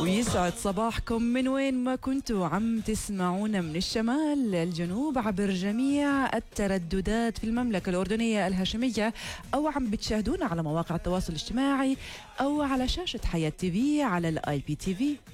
ويسعد صباحكم من وين ما كنتوا عم تسمعونا، من الشمال للجنوب، عبر جميع الترددات في المملكة الأردنية الهاشمية، أو عم بتشاهدونا على مواقع التواصل الاجتماعي، أو على شاشة حياة تي في على الآي بي تي في.